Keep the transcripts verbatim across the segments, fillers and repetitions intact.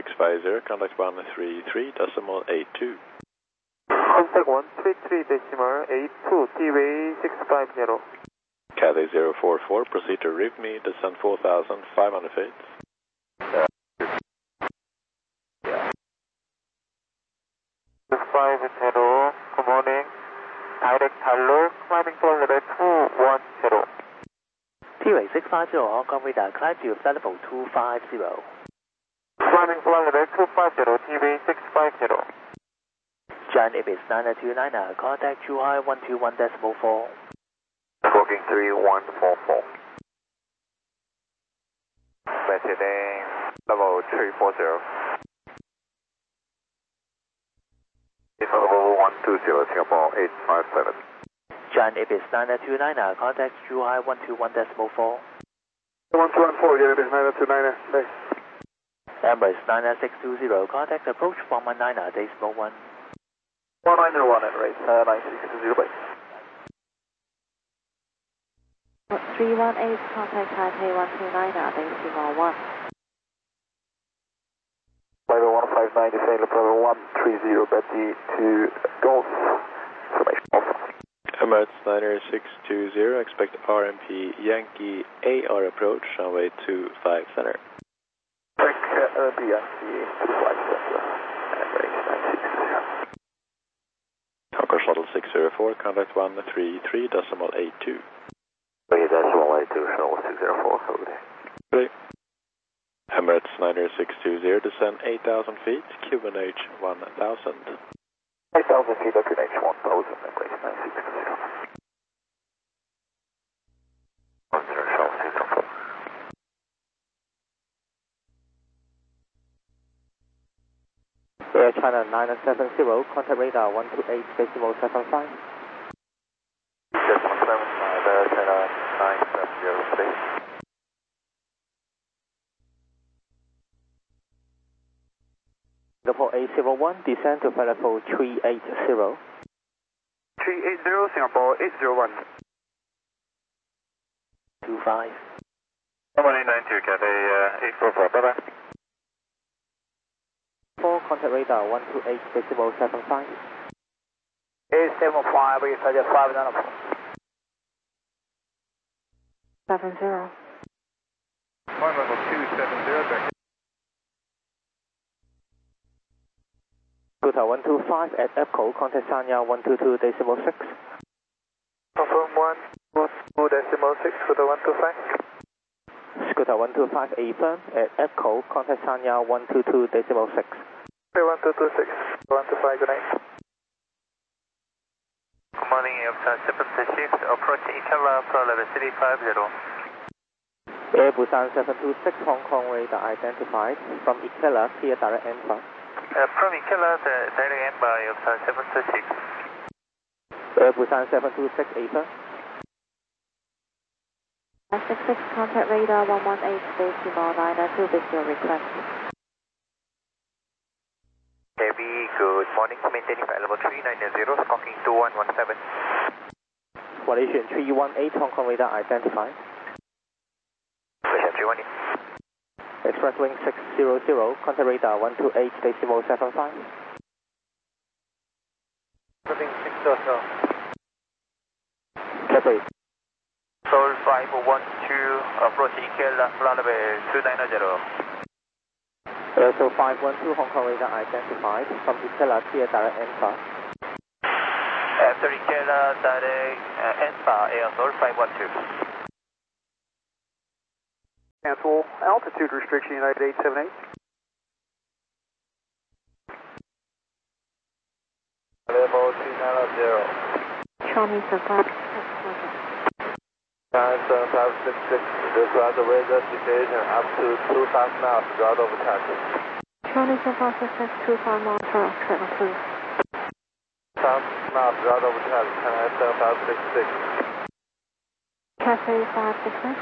six five zero, contact one three three decimal eight two. Contact one three three decimal eight two, T-Way six five zero. Cathay zero four four, proceed to Rivne, descend four thousand five hundred feet. Yeah. five zero, good morning. Direct hello, climbing to level two one zero. T-Way six five zero, Hong Kong radar, climb to flight level two five zero. Climbing to level two five zero, T-Way six five zero. Giant Ibis nine two nine, contact Zhuhai one two one decimal four. Booking three one four four. Maintaining level three four zero. Level one two zero, Singapore eight five seven. Giant Ibis nine two nine, contact Zhuhai one two one decimal four. one two one four, Giant Ibis nine two nine, base. Emirates nine six two zero, contact approach one one nine decimal one. one nine zero one, Emirates uh, nine six two zero, base. three one eight, contact Taipei one two nine, decimal one. Level one five nine, descend level one three zero, Betty to Golf. Information also. Emirates nine six two zero, expect R M P Yankee A R approach, runway two five center. Check R M P Yankee two five center, Emirates nine six two zero. Hong Shuttle six zero four, contact one three three decimal eight two. Okay, decimal eight two, Shuttle six zero four, over there. Great. Emirates nine six two zero, descend eight thousand feet, Q N H one thousand. eight thousand feet, Q N H one thousand, Emirates nine six two zero. one zero, Shuttle six zero four. Air China nine seven zero, contact radar one two eight decimal seven five. Decimal seven five, Air China nine seven zero, space. Singapore eight zero one, descend to flight level three eight zero. three eight zero, Singapore eight zero one. two five. one eight nine two, Cathay uh, eight four four, bye bye. four, contact radar one two eight decimal seven five. eight seven five, we said five nine four. seven zero. One level two seven zero, back. Scoota one two five at EPCO, contact Sanya one two two decimal six. Confirm one, two decimal six for the one two five. Scoota one two five A firm at EPCO, contact Sanya one two two decimal six. one two two six, one two five, good night. Good morning, Air seven two six, approach Ikela for level three five zero. Air Busan seven two six, Hong Kong radar identified from Ikela, clear direct N-F. Uh, from Ikela, the direct end by Air seven two six. Air Busan seven two six, A firm. six six, contact radar one one eight decimal nine two with your request. Heavy, good morning, maintaining flight level three nine zero, stalking two one one seven. Coalition three one eight, Hong Kong radar identified. Coalition three one eight. Express wing six zero zero, contact radar one two eight decimal seven five. Moving six zero zero. Cathay. Seoul five one two, approach Ikela, runway two nine zero. Airso five one two, Hong Kong radar identified from Ikela, clear direct N-F. After Ikela, direct uh, N-F, Air Seoul five one two. Cancel altitude restriction, United eight seven eight. Level three nine zero. Show me the five. nine seven five six six, disregard the weather situation up to two thousand miles, route over traffic. Show me the five six six two five miles per hour, travel please. two thousand miles, route over traffic, nine seven five six six. Cathay five six six.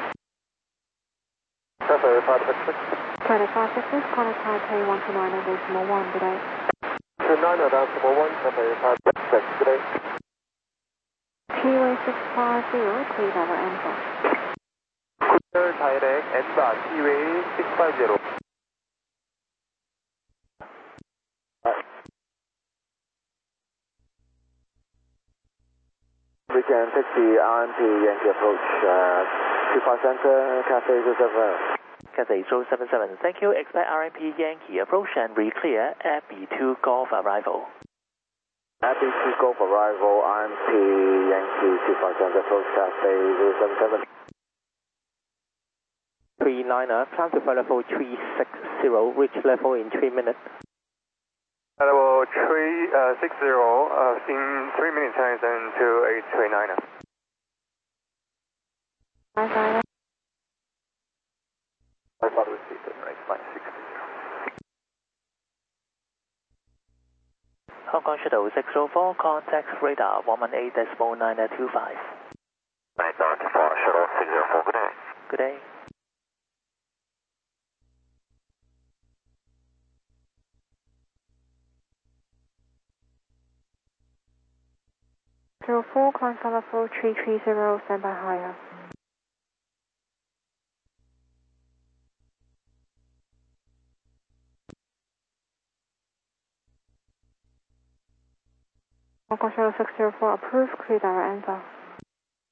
Cathay five six six. Cathay five six six, contact Taipei one two nine decimal one, good day. two nine decimal one, Cathay five six six, good day. T-Way six five zero, clear over N-F. Clear direct N-Bar, T-Way six five zero. R M P Yankee approach, uh, two five center, Cathay zero seven. Cathay zero seven seven, thank you. Expect R M P Yankee approach and re-clear at B two Golf arrival. At B two Golf arrival, R M P Yankee two five center approach, Cathay zero seven seven. three niner, climb to flight level three six zero, reach level in three minutes. Level three six zero, uh, in three minutes and then to eight three niner. five niner. I thought it was seated, right, flight six zero. Hong Kong Shuttle six oh four, contact radar one one eight point nine two five. nine four, Shuttle six zero four, good day. Good day. zero four, climb flight level three three zero, stand by higher. Hong Kong Shuttle six zero four approved, clear direct answer.